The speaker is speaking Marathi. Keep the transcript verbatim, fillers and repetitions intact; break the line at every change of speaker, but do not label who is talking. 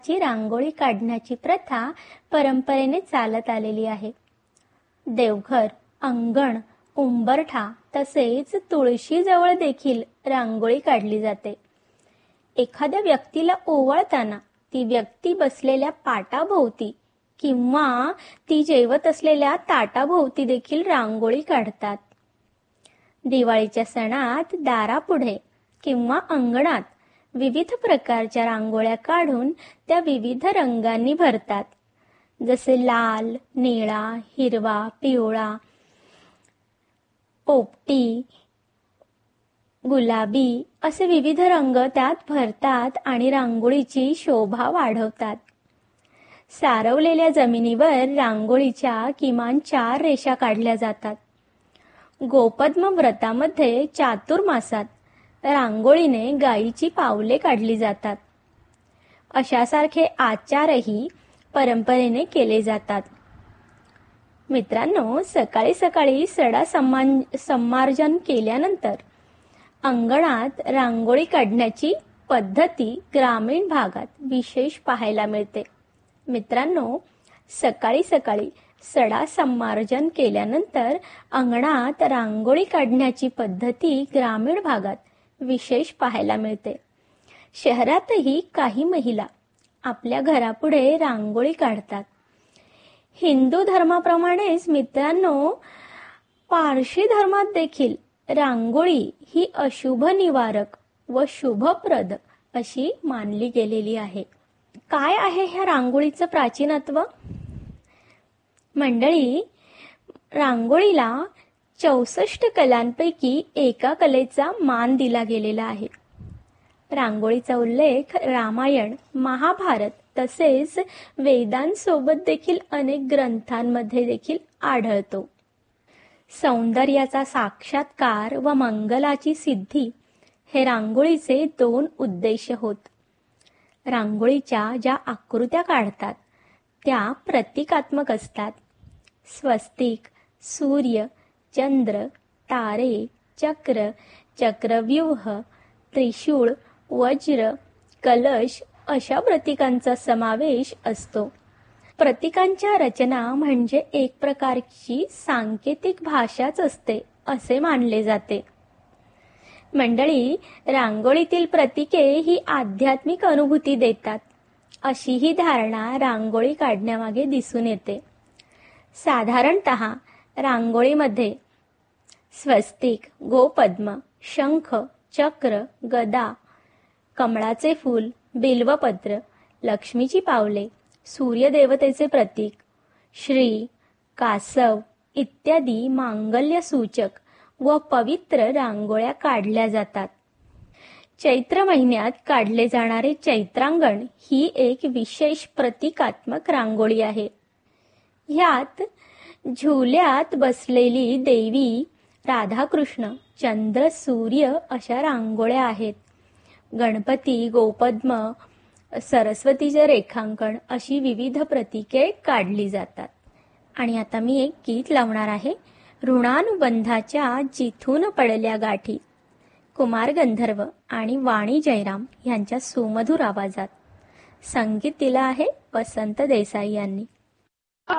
ची रांगोळी काढण्याची प्रथा परंपरेने चालत आलेली आहे. देवघर, अंगण, उंबरठा तसेच तुळशीजवळ देखील रांगोळी काढली जाते. एखाद्या व्यक्तीला ओवाळताना ती व्यक्ती बसलेल्या पाटाभोवती किंवा ती जेवत असलेल्या ताटाभोवती देखील रांगोळी काढतात. दिवाळीच्या सणात दारापुढे किंवा अंगणात विविध प्रकारच्या रांगोळ्या काढून त्या विविध रंगांनी भरतात. जसे लाल, निळा, हिरवा, पिवळा, पोपटी, गुलाबी असे विविध रंग त्यात भरतात आणि रांगोळीची शोभा वाढवतात. सारवलेल्या जमिनीवर रांगोळीच्या किमान चार रेषा काढल्या जातात. गोपद्म व्रतामध्ये चातुर्मासात रांगोळीने गायीची पावले काढली जातात. अशासारखे आचारही परंपरेने केले जातात. मित्रांनो, सकाळी सकाळी सडा सम्मान सम्मार्जन केल्यानंतर अंगणात रांगोळी काढण्याची पद्धती ग्रामीण भागात विशेष पाहायला मिळते. मित्रांनो, सकाळी सकाळी सडा सम्मार्जन केल्यानंतर अंगणात रांगोळी काढण्याची पद्धती ग्रामीण भागात विशेष पाहायला मिळते. शहरातही काही महिला आपल्या घरापुढे रांगोळी काढतात. हिंदू धर्माप्रमाणेच मित्रांनो, पारशी धर्मात देखील रांगोळी ही अशुभ निवारक व शुभप्रद अशी मानली गेलेली आहे. काय आहे ह्या रांगोळीचं प्राचीनत्व? मंडळी, रांगोळीला चौसष्ट कलांपैकी एका कलेचा मान दिला गेलेला आहे. रांगोळीचा उल्लेख रामायण, महाभारत तसेच वेदांसोबत देखील अनेक ग्रंथांमध्ये देखील आढळतो. सौंदर्याचा साक्षात्कार व मंगलाची सिद्धी हे रांगोळीचे दोन उद्देश होत. रांगोळीच्या ज्या आकृत्या काढतात त्या प्रतिकात्मक असतात. स्वस्तिक, सूर्य, चंद्र, तारे, चक्र, चक्रव्यूह, त्रिशूळ, वज्र, कलश अशा प्रतीकांचा समावेश असतो. प्रतीकांच्या रचना म्हणजे एक प्रकारची सांकेतिक भाषाच असते असे मानले जाते. मंडळी, रांगोळीतील प्रतीके ही आध्यात्मिक अनुभूती देतात अशी ही धारणा रांगोळी काढण्यामागे दिसून येते. साधारणतः रांगोळीमध्ये स्वस्तिक, गोपद्म, शंख, चक्र, गदा, कमळाचे फूल, बिल्वपत्र, लक्ष्मीची पावले, सूर्यदेवतेचे प्रतीक, श्री, कासव इत्यादी मांगल्य सूचक व पवित्र रांगोळ्या काढल्या जातात. चैत्र महिन्यात काढले जाणारे चैत्रांगण ही एक विशेष प्रतिकात्मक रांगोळी आहे. ह्यात झुल्यात बसलेली देवी, राधाकृष्ण, चंद्र, सूर्य अशा रांगोळ्या आहेत. गणपती, गोपद्म, सरस्वतीचे रेखांकन अशी विविध प्रतीके काढली जातात. आणि आता मी एक गीत लावणार आहे. ऋणानुबंधाच्या जिथून पडल्या गाठी, कुमार गंधर्व आणि वाणी जयराम यांच्या सुमधुर आवाजात. संगीत दिलं आहे वसंत देसाई यांनी.